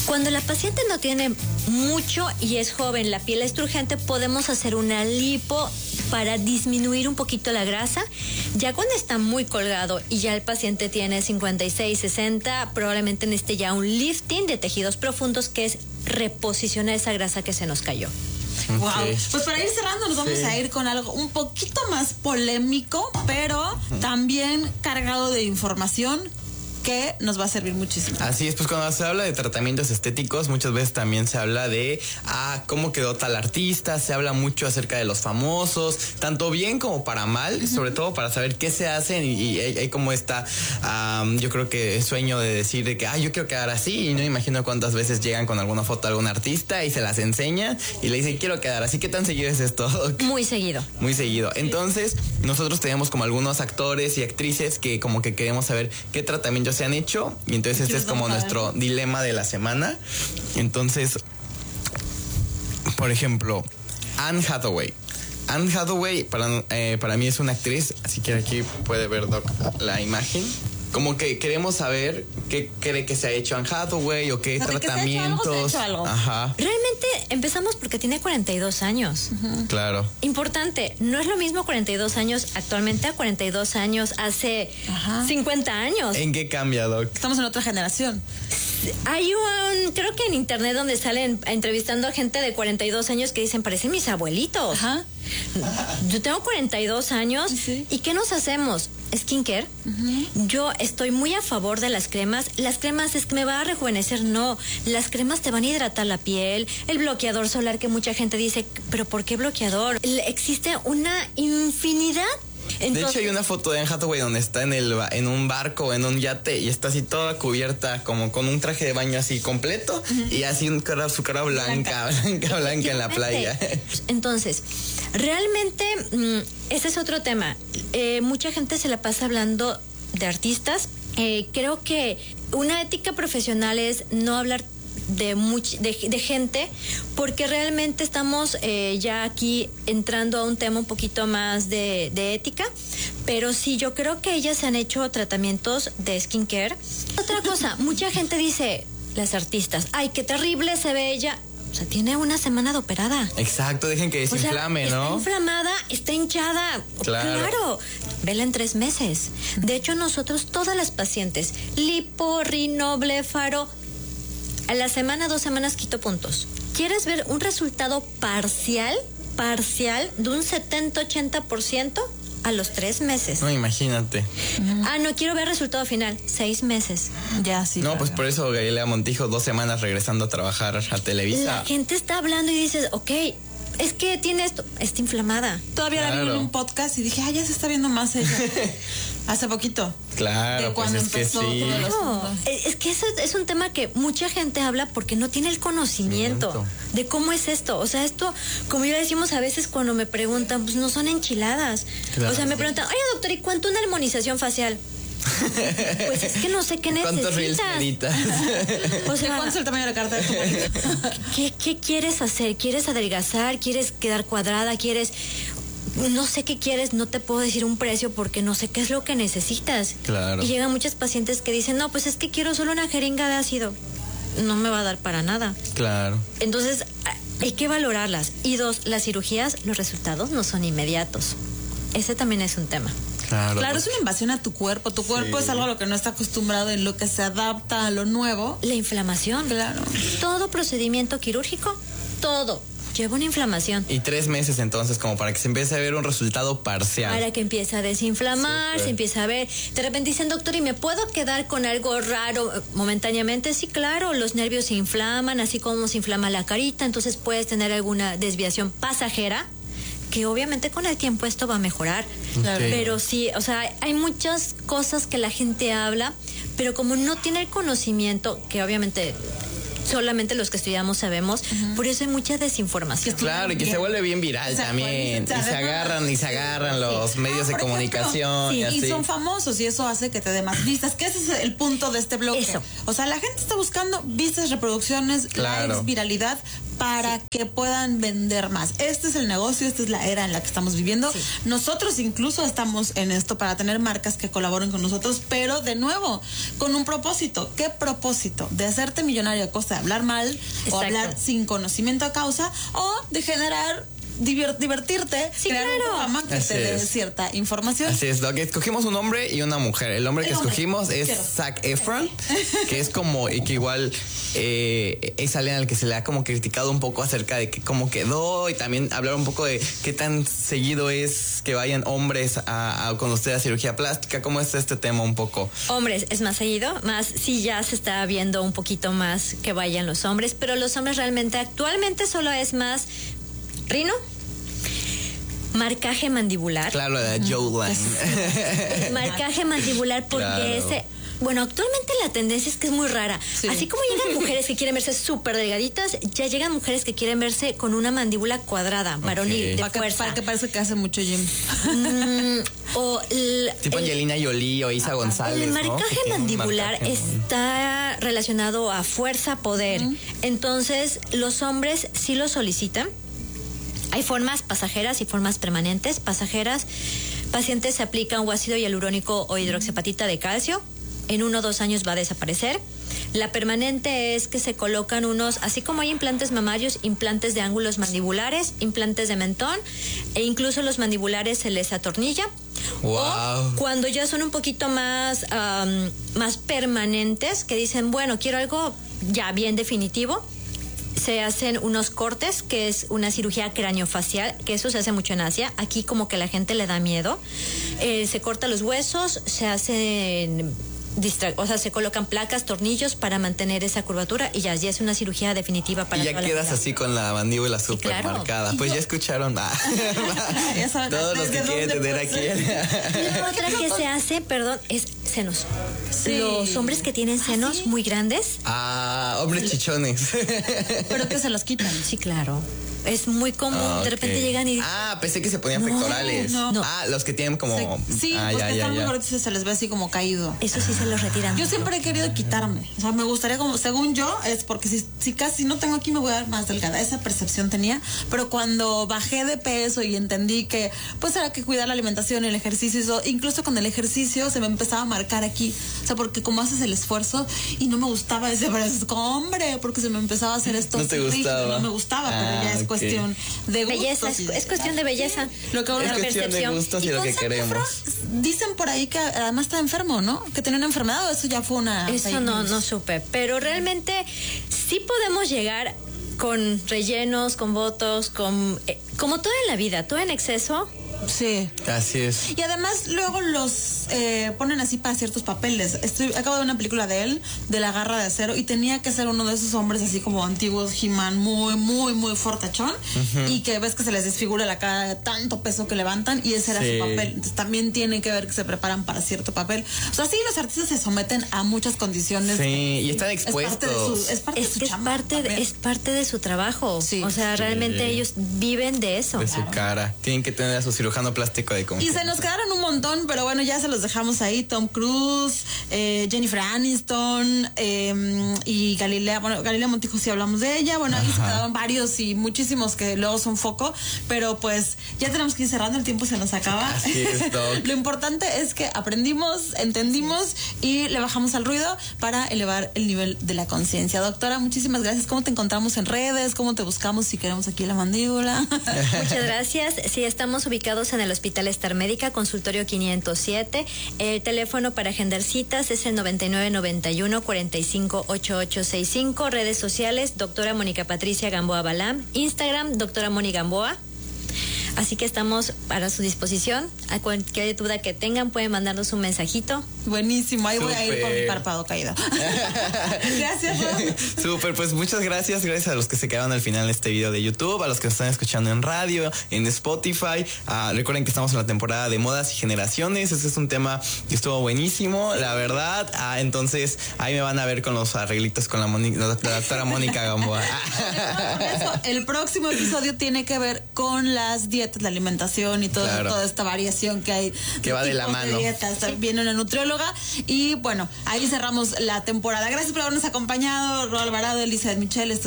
Cuando la paciente no tiene mucho y es joven, la piel es turgente, podemos hacer una lipo para disminuir un poquito la grasa. Ya cuando está muy colgado y ya el paciente tiene 56, 60, probablemente necesite ya un lifting de tejidos profundos, que es reposicionar esa grasa que se nos cayó. Wow. Pues para ir cerrando nos vamos a ir con algo un poquito más polémico, pero también cargado de información que nos va a servir muchísimo. Así es, pues cuando se habla de tratamientos estéticos, muchas veces también se habla de cómo quedó tal artista, se habla mucho acerca de los famosos, tanto bien como para mal, sobre todo para saber qué se hacen y hay como esta, yo creo que sueño de decir de que, yo quiero quedar así, y no me imagino cuántas veces llegan con alguna foto de algún artista y se las enseña y le dicen, quiero quedar así. ¿Qué tan seguido es esto? Muy seguido. Muy seguido. Entonces, nosotros tenemos como algunos actores y actrices que como que queremos saber qué tratamientos se han hecho, y entonces este es como nuestro dilema de la semana. Entonces, por ejemplo, Anne Hathaway. Anne Hathaway para mí es una actriz, así que aquí puede ver, Doc, la imagen. Como que queremos saber qué cree que se ha hecho Anne Hathaway o qué tratamientos. ¿Se ha hecho algo? Ajá. Realmente empezamos porque tiene 42 años. Claro. Importante, no es lo mismo 42 años actualmente a 42 años hace 50 años. ¿En qué cambia, Doc? Estamos en otra generación. Hay creo que en internet donde salen entrevistando a gente de 42 años que dicen, parecen mis abuelitos. Ajá. Yo tengo 42 años. Sí. ¿Y qué nos hacemos? Skincare. Yo estoy muy a favor de las cremas. Las cremas es que me va a rejuvenecer. No, las cremas te van a hidratar la piel. El bloqueador solar, que mucha gente dice, pero ¿por qué bloqueador? Existe una infinidad. Entonces, de hecho, hay una foto de Anne Hathaway donde está en un barco, en un yate, y está así toda cubierta, como con un traje de baño así completo, y así su cara blanca en la playa. Entonces, realmente, ese es otro tema. Mucha gente se la pasa hablando de artistas. Creo que una ética profesional es no hablar de gente, porque realmente estamos ya aquí entrando a un tema un poquito más de ética, pero sí, yo creo que ellas se han hecho tratamientos de skincare. Otra cosa, mucha gente dice, las artistas, ay, qué terrible se ve ella. O sea, tiene una semana de operada. Exacto, dejen que desinflame, ¿no? Está inflamada, está hinchada. Claro. Vela en 3 meses. De hecho, nosotros, todas las pacientes, lipo, rino, blefaro, a la semana, 2 semanas quito puntos. ¿Quieres ver un resultado parcial de un 70-80%? A los 3 meses. No, imagínate. No quiero ver resultado final. 6 meses. Ya, sí. No, claro. pues por eso Galilea Montijo 2 semanas regresando a trabajar a Televisa. La gente está hablando y dices, ok, es que tiene esto, está inflamada. Todavía la vi en un podcast y dije, ya se está viendo más ella. Hace poquito. Claro, pues es que sí. Claro. Es que eso es un tema que mucha gente habla porque no tiene el conocimiento de cómo es esto. O sea, esto, como ya decimos a veces cuando me preguntan, pues no son enchiladas. Claro, o sea, me preguntan, oye, doctor, ¿y cuánto una armonización facial? Pues es que no sé qué necesitas. ¿Cuántos reels necesitas? O sea, ¿cuánto es el tamaño de la carta de tu marido? ¿Qué quieres hacer? ¿Quieres adelgazar? ¿Quieres quedar cuadrada? ¿Quieres...? No sé qué quieres, no te puedo decir un precio porque no sé qué es lo que necesitas. Claro. Y llegan muchas pacientes que dicen, no, pues es que quiero solo una jeringa de ácido. No me va a dar para nada. Claro. Entonces, hay que valorarlas. Y 2, las cirugías, los resultados no son inmediatos. Ese también es un tema. Claro, es una invasión a tu cuerpo. Tu cuerpo es algo a lo que no está acostumbrado, en lo que se adapta a lo nuevo. La inflamación. Claro. Todo procedimiento quirúrgico, todo lleva una inflamación. Y 3 meses entonces, como para que se empiece a ver un resultado parcial. Para que empiece a desinflamar, se empieza a ver. De repente dicen, doctor, ¿y me puedo quedar con algo raro momentáneamente? Sí, claro, los nervios se inflaman, así como se inflama la carita, entonces puedes tener alguna desviación pasajera, que obviamente con el tiempo esto va a mejorar. Claro. Pero sí, o sea, hay muchas cosas que la gente habla, pero como no tiene el conocimiento, que obviamente solamente los que estudiamos sabemos, por eso hay mucha desinformación. Claro, y que se vuelve bien viral también. Y se agarran los medios de comunicación. Y son famosos y eso hace que te dé más vistas. Que ese es el punto de este bloque. Eso. O sea, la gente está buscando vistas, reproducciones, likes, viralidad, para que puedan vender más. Este es el negocio, esta es la era en la que estamos viviendo. Sí. Nosotros incluso estamos en esto para tener marcas que colaboren con nosotros, pero de nuevo, con un propósito. ¿Qué propósito? De hacerte millonario a costa de hablar mal, exacto, o hablar sin conocimiento a causa, o de generar divertirte, sí, crear claro, una fama que te dé cierta información. Así es, Doc. Escogimos un hombre y una mujer. El hombre que escogimos es Zac Efron, que es como, y que igual es alguien al que se le ha como criticado un poco acerca de que cómo quedó, y también hablar un poco de qué tan seguido es que vayan hombres con usted a cirugía plástica. ¿Cómo es este tema un poco? Hombres, es más seguido, más sí ya se está viendo un poquito más que vayan los hombres, pero los hombres realmente actualmente solo es más rino, marcaje mandibular. Claro, la jawline. Marcaje mandibular porque bueno, actualmente la tendencia es que es muy rara. Sí. Así como llegan mujeres que quieren verse súper delgaditas, ya llegan mujeres que quieren verse con una mandíbula cuadrada, varonil, de fuerza. Para que parece que hace mucho gym. Tipo Angelina Jolie o Isa González. El marcaje mandibular está relacionado a fuerza, poder. Entonces, los hombres sí lo solicitan. Hay formas pasajeras y formas permanentes. Pasajeras, pacientes se aplican o ácido hialurónico o hidroxiapatita de calcio. En 1 o 2 años va a desaparecer. La permanente es que se colocan unos, así como hay implantes mamarios, implantes de ángulos mandibulares, implantes de mentón, e incluso los mandibulares se les atornilla. Wow. O cuando ya son un poquito más, más permanentes, que dicen, bueno, quiero algo ya bien definitivo, se hacen unos cortes, que es una cirugía craneofacial, que eso se hace mucho en Asia. Aquí como que la gente le da miedo. Se corta los huesos, se hacen se colocan placas, tornillos para mantener esa curvatura y ya es una cirugía definitiva para y ya quedas así con la mandíbula súper marcada. Pues ya escucharon. Todos los que quieren tener aquí. La otra que se hace, es senos. Sí. Los hombres que tienen senos muy grandes. Hombres chichones. Pero que se los quitan. Sí, claro. Es muy común, de repente llegan y... pensé que se ponían pectorales. No. Los que tienen como... Sí, porque están muy gordos y se les ve así como caído. Eso sí se los retiran. Yo siempre he querido quitarme. O sea, me gustaría como, según yo, es porque si casi no tengo aquí me voy a ver más delgada. Esa percepción tenía. Pero cuando bajé de peso y entendí que pues era que cuidar la alimentación, el ejercicio, eso, incluso con el ejercicio se me empezaba a marcar aquí. O sea, porque como haces el esfuerzo y no me gustaba ese brazo, como hombre, porque se me empezaba a hacer esto. No te gustaba. No me gustaba, pero ya es cuestión de belleza, es cuestión de belleza. Lo que es cuestión de gustos y lo que queremos. Dicen por ahí que además está enfermo, ¿no? Que tenía una enfermedad, o eso ya fue una... Eso no supe, pero realmente sí podemos llegar con rellenos, con botox, como todo en la vida, todo en exceso. Sí. Así es. Y además luego los ponen así para ciertos papeles. Acabo de ver una película de él, de La Garra de Acero, y tenía que ser uno de esos hombres así como antiguos, He-Man, muy, muy, muy fortachón, y que ves que se les desfigura la cara de tanto peso que levantan, y ese era su papel. Entonces también tiene que ver que se preparan para cierto papel. O sea, sí, los artistas se someten a muchas condiciones. Sí, y están expuestos. Es parte de su trabajo. Sí. O sea, realmente ellos viven de eso. De su cara. Tienen que tener a su cirujano plástico de confianza. Y se nos quedaron un montón, pero bueno, ya se los dejamos ahí. Tom Cruise, Jennifer Aniston, y Galilea Montijo, sí hablamos de ella. Bueno, ahí se quedaron varios y muchísimos que luego son foco, pero pues ya tenemos que ir cerrando, el tiempo se nos acaba. Así es, Doc. Lo importante es que aprendimos, entendimos y le bajamos al ruido para elevar el nivel de la conciencia. Doctora, muchísimas gracias. ¿Cómo te encontramos en redes? ¿Cómo te buscamos si queremos aquí la mandíbula? Muchas gracias. Sí, estamos ubicados en el Hospital Star Médica, consultorio 507. El teléfono para agendar citas es el 9991-458865. Redes sociales, doctora Mónica Patricia Gamboa Balam. Instagram, doctora Moni Gamboa. Así que estamos para su disposición. A cualquier duda que tengan pueden mandarnos un mensajito. Buenísimo, ahí voy a ir con mi párpado caído. Gracias, Ron. Súper, pues muchas gracias. Gracias a los que se quedaron al final de este video de YouTube, a los que están escuchando en radio, en Spotify. Recuerden que estamos en la temporada de modas y generaciones. Este es un tema que estuvo buenísimo, la verdad. Entonces ahí me van a ver con los arreglitos con la doctora Mónica Gamboa. El próximo episodio tiene que ver con las dietas, la alimentación y toda esta variación que hay. Que va de la mano. Viene una nutrióloga y bueno, ahí cerramos la temporada. Gracias por habernos acompañado, Ro Alvarado, Elizabeth Michel.